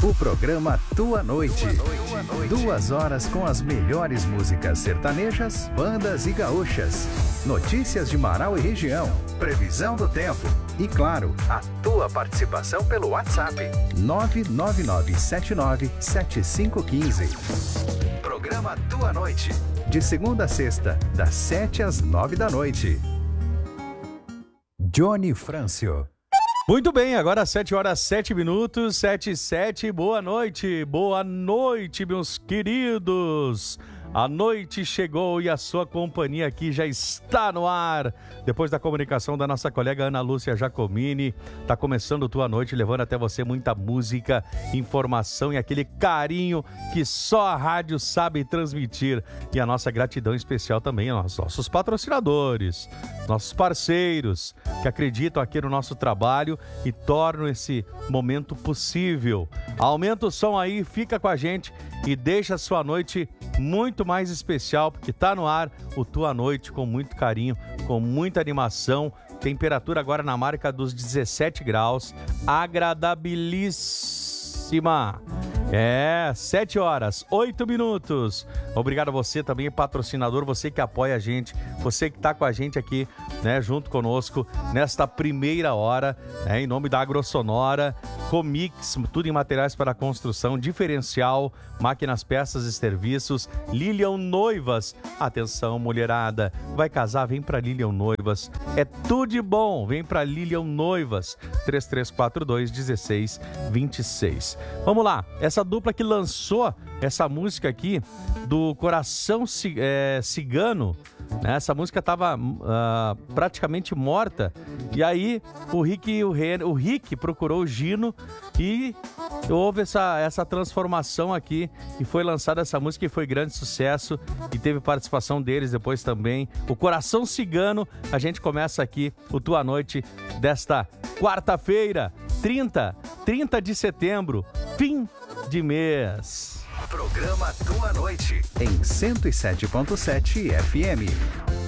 O programa Tua Noite. 2 horas com as melhores músicas sertanejas, bandas e gaúchas. Notícias de Marau e região. Previsão do tempo. E claro, a tua participação pelo WhatsApp. 999797515. Programa Tua Noite. De segunda a sexta, das 7 às 9 da noite. Johnny Frâncio. Muito bem, agora 7 horas 7 minutos, 7:07, boa noite, meus queridos. A noite chegou e a sua companhia aqui já está no ar. Depois da comunicação da nossa colega Ana Lúcia Jacomini, tá começando Tua Noite, levando até você muita música, informação e aquele carinho que só a rádio sabe transmitir. E a nossa gratidão especial também aos nossos patrocinadores, nossos parceiros que acreditam aqui no nosso trabalho e tornam esse momento possível. Aumenta o som aí, fica com a gente e deixa a sua noite muito mais especial, porque tá no ar o Tua Noite com muito carinho, com muita animação. Temperatura agora na marca dos 17 graus, agradabilíssima. 7 horas, 8 minutos. Obrigado a você também, patrocinador, você que apoia a gente, você que tá com a gente aqui, né, junto conosco nesta primeira hora, em nome da Agrosonora, Comix, tudo em materiais para construção, diferencial, máquinas, peças e serviços, Lilian Noivas. Atenção, mulherada, vai casar, vem pra Lilian Noivas, é tudo de bom, vem pra Lilian Noivas, 3342-1626. Vamos lá, essa dupla que lançou essa música aqui do Coração Cigano, né? Essa música estava praticamente morta, e aí o Rick procurou o Gino e houve essa transformação aqui e foi lançada essa música e foi grande sucesso e teve participação deles depois também. O Coração Cigano, a gente começa aqui o Tua Noite desta quarta-feira, 30 de setembro, fim de mês. Programa Tua Noite em 107.7 FM.